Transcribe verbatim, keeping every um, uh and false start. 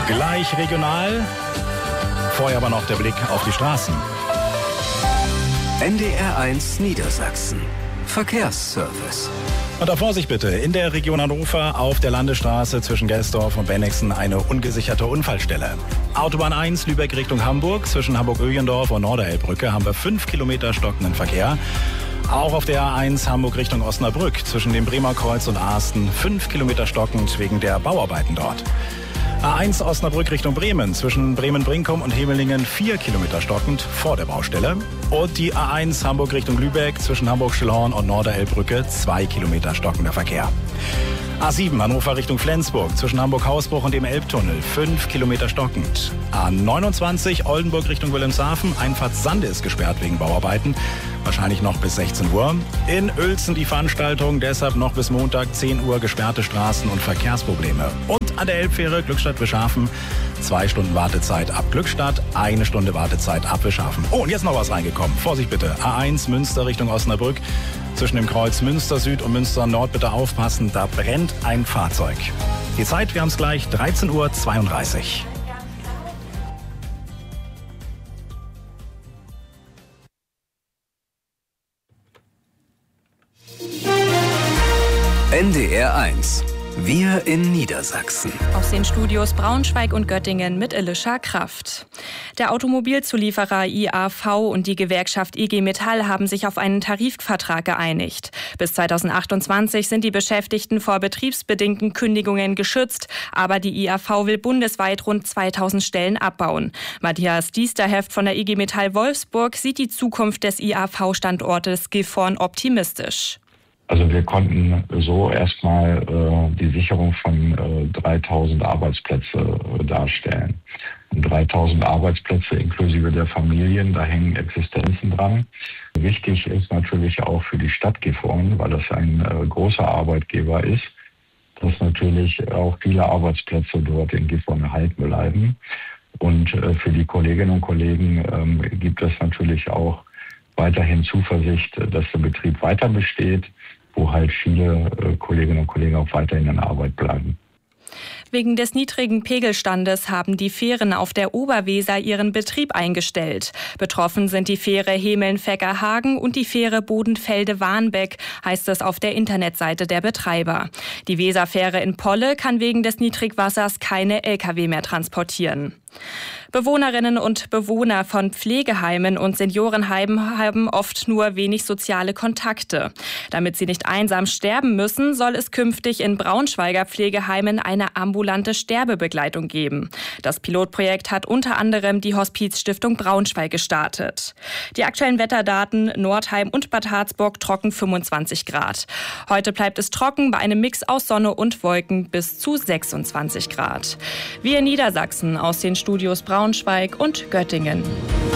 Gleich regional. Vorher aber noch der Blick auf die Straßen. N D R eins Niedersachsen. Verkehrsservice. Und da Vorsicht bitte, in der Region Hannover auf der Landesstraße zwischen Gelsdorf und Bennigsen eine ungesicherte Unfallstelle. Autobahn eins Lübeck Richtung Hamburg, zwischen Hamburg-Öhlendorf und Norderelbbrücke haben wir fünf Kilometer stockenden Verkehr. Auch auf der A eins Hamburg Richtung Osnabrück, zwischen dem Bremer Kreuz und Asten, fünf Kilometer stockend wegen der Bauarbeiten dort. A eins Osnabrück Richtung Bremen, zwischen Bremen-Brinkum und Hemelingen vier Kilometer stockend vor der Baustelle. Und die A eins Hamburg Richtung Lübeck, zwischen Hamburg-Schellhorn und Norderelbbrücke zwei Kilometer stockender Verkehr. A sieben Hannover Richtung Flensburg, zwischen Hamburg-Hausbruch und dem Elbtunnel fünf Kilometer stockend. A neunundzwanzig Oldenburg Richtung Wilhelmshaven, Einfahrt Sande ist gesperrt wegen Bauarbeiten, wahrscheinlich noch bis sechzehn Uhr. In Uelzen die Veranstaltung, deshalb noch bis Montag zehn Uhr gesperrte Straßen und Verkehrsprobleme. Und an der Elbfähre Glückstadt-Wischhafen zwei Stunden Wartezeit ab Glückstadt, eine Stunde Wartezeit ab Wischhafen. Oh, und jetzt noch was reingekommen. Vorsicht bitte, A eins Münster Richtung Osnabrück. Zwischen dem Kreuz Münster Süd und Münster Nord bitte aufpassen, da brennt ein Fahrzeug. Die Zeit, wir haben es gleich, dreizehn Uhr zweiunddreißig. N D R eins. Wir in Niedersachsen. Aus den Studios Braunschweig und Göttingen mit Elisha Kraft. Der Automobilzulieferer I A V und die Gewerkschaft I G Metall haben sich auf einen Tarifvertrag geeinigt. Bis zweitausendachtundzwanzig sind die Beschäftigten vor betriebsbedingten Kündigungen geschützt, aber die I A V will bundesweit rund zweitausend Stellen abbauen. Matthias Diesterheft von der I G Metall Wolfsburg sieht die Zukunft des I A V-Standortes Gifhorn optimistisch. Also wir konnten so erstmal äh, die Sicherung von äh, dreitausend Arbeitsplätze äh, darstellen. Und dreitausend Arbeitsplätze inklusive der Familien, da hängen Existenzen dran. Wichtig ist natürlich auch für die Stadt Gifhorn, weil das ein äh, großer Arbeitgeber ist, dass natürlich auch viele Arbeitsplätze dort in Gifhorn erhalten bleiben. Und äh, für die Kolleginnen und Kollegen ähm, gibt es natürlich auch weiterhin Zuversicht, dass der Betrieb weiter besteht, wo halt viele äh, Kolleginnen und Kollegen auch weiterhin in Arbeit bleiben. Wegen des niedrigen Pegelstandes haben die Fähren auf der Oberweser ihren Betrieb eingestellt. Betroffen sind die Fähre Hemeln-Feckerhagen und die Fähre Bodenfelde-Warnbeck, heißt es auf der Internetseite der Betreiber. Die Weserfähre in Polle kann wegen des Niedrigwassers keine L K W mehr transportieren. Bewohnerinnen und Bewohner von Pflegeheimen und Seniorenheimen haben oft nur wenig soziale Kontakte. Damit sie nicht einsam sterben müssen, soll es künftig in Braunschweiger Pflegeheimen eine ambulante Sterbebegleitung geben. Das Pilotprojekt hat unter anderem die Hospizstiftung Braunschweig gestartet. Die aktuellen Wetterdaten: Nordheim und Bad Harzburg trocken fünfundzwanzig Grad. Heute bleibt es trocken bei einem Mix aus Sonne und Wolken bis zu sechsundzwanzig Grad. Wir in Niedersachsen aus den Studios Braunschweig und Göttingen.